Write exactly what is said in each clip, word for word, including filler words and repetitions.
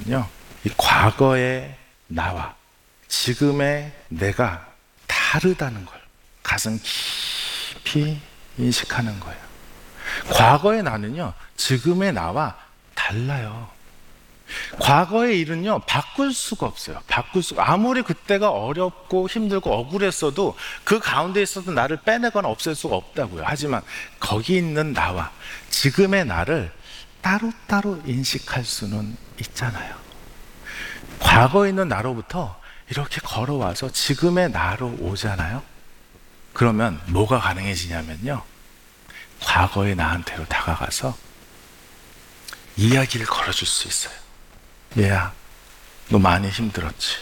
뭐냐면요, 이 과거의 나와 지금의 내가 다르다는 걸 가슴 깊이 인식하는 거예요. 과거의 나는요, 지금의 나와 달라요. 과거의 일은요, 바꿀 수가 없어요. 바꿀 수가, 아무리 그때가 어렵고 힘들고 억울했어도 그 가운데 있어도 나를 빼내거나 없앨 수가 없다고요. 하지만 거기 있는 나와 지금의 나를 따로따로 인식할 수는 있잖아요. 과거에 있는 나로부터 이렇게 걸어와서 지금의 나로 오잖아요. 그러면 뭐가 가능해지냐면요, 과거의 나한테로 다가가서 이야기를 걸어줄 수 있어요. 얘야, 너 많이 힘들었지?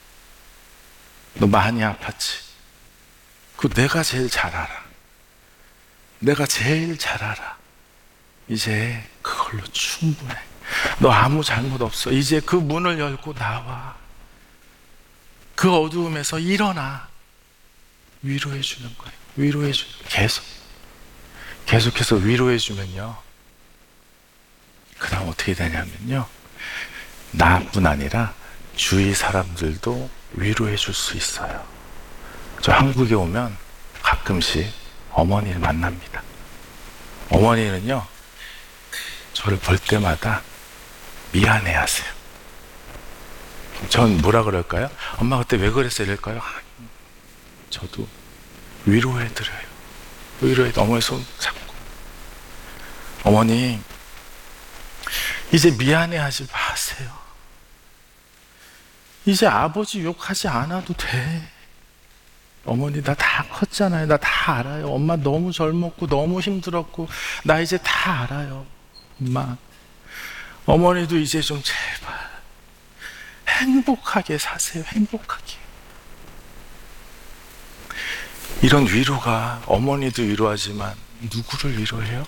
너 많이 아팠지? 그거 내가 제일 잘 알아. 내가 제일 잘 알아. 이제 그걸로 충분해. 너 아무 잘못 없어. 이제 그 문을 열고 나와. 그 어두움에서 일어나. 위로해 주는 거예요. 위로해 주는 거예요. 계속. 계속해서 위로해 주면요, 그 다음 어떻게 되냐면요, 나뿐 아니라 주위 사람들도 위로해 줄 수 있어요. 저 한국에 오면 가끔씩 어머니를 만납니다. 어머니는요, 저를 볼 때마다 미안해 하세요. 전 뭐라 그럴까요? 엄마 그때 왜 그랬어? 이럴까요? 저도 위로해 드려요. 위로해, 어머니 손 잡고, 어머니 이제 미안해 하지 마세요. 이제 아버지 욕하지 않아도 돼. 어머니 나 다 컸잖아요. 나 다 알아요. 엄마 너무 젊었고 너무 힘들었고 나 이제 다 알아요. 엄마, 어머니도 이제 좀 제발 행복하게 사세요. 행복하게. 이런 위로가, 어머니도 위로하지만 누구를 위로해요?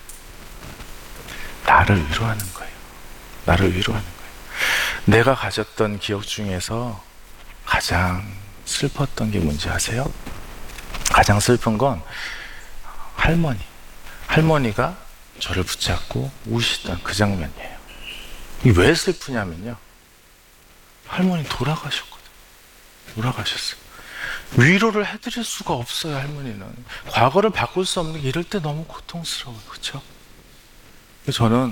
나를 위로하는 거예요. 나를 위로하는 거예요. 내가 가졌던 기억 중에서 가장 슬펐던 게 뭔지 아세요? 가장 슬픈 건 할머니. 할머니가 저를 붙잡고 우시던 그 장면이에요. 이게 왜 슬프냐면요, 할머니 돌아가셨거든요. 돌아가셨어요. 위로를 해드릴 수가 없어요. 할머니는 과거를 바꿀 수 없는 게 이럴 때 너무 고통스러워요. 그렇죠? 저는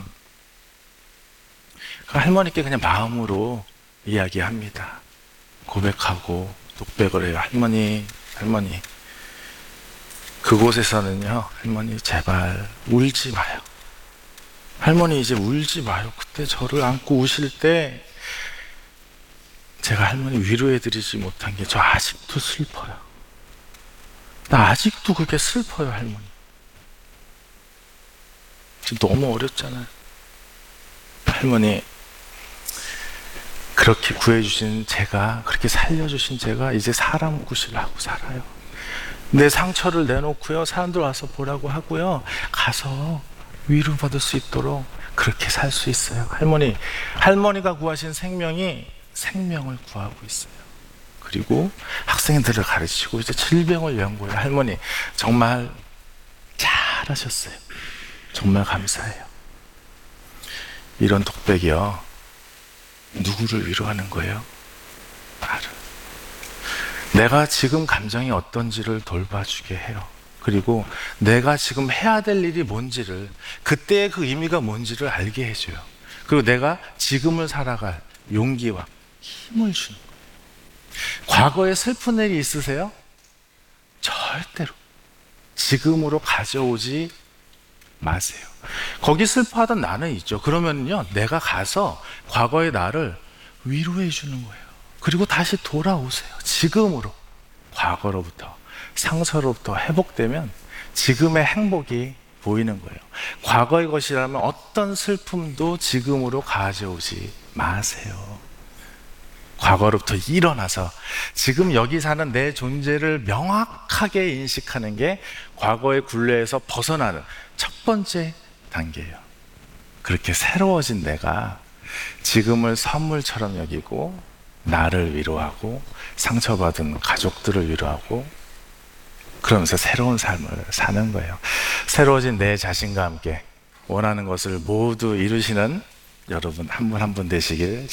그 할머니께 그냥 마음으로 이야기합니다. 고백하고 독백을 해요. 할머니, 할머니, 그곳에서는요, 할머니 제발 울지 마요. 할머니 이제 울지 마요. 그때 저를 안고 우실 때 제가 할머니 위로해드리지 못한 게 저 아직도 슬퍼요. 나 아직도 그게 슬퍼요. 할머니 지금 너무 어렵잖아요. 할머니, 그렇게 구해주신 제가, 그렇게 살려주신 제가 이제 사람 구실을 하고 살아요. 내 상처를 내놓고요, 사람들 와서 보라고 하고요, 가서 위로받을 수 있도록 그렇게 살 수 있어요. 할머니, 할머니가 구하신 생명이 생명을 구하고 있어요. 그리고 학생들을 가르치고 이제 질병을 연구해요. 할머니 정말 잘하셨어요. 정말 감사해요. 이런 독백이요, 누구를 위로하는 거예요? 나를. 내가 지금 감정이 어떤지를 돌봐주게 해요. 그리고 내가 지금 해야 될 일이 뭔지를, 그때의 그 의미가 뭔지를 알게 해줘요. 그리고 내가 지금을 살아갈 용기와 힘을 주는 거예요. 과거에 슬픈 일이 있으세요? 절대로 지금으로 가져오지 마세요. 거기 슬퍼하던 나는 있죠. 그러면요, 내가 가서 과거의 나를 위로해 주는 거예요. 그리고 다시 돌아오세요. 지금으로. 과거로부터, 상처로부터 회복되면 지금의 행복이 보이는 거예요. 과거의 것이라면 어떤 슬픔도 지금으로 가져오지 마세요. 과거로부터 일어나서 지금 여기 사는 내 존재를 명확하게 인식하는 게 과거의 굴레에서 벗어나는 첫 번째 단계예요. 그렇게 새로워진 내가 지금을 선물처럼 여기고 나를 위로하고 상처받은 가족들을 위로하고 그러면서 새로운 삶을 사는 거예요. 새로워진 내 자신과 함께 원하는 것을 모두 이루시는 여러분 한 분 한 분 되시길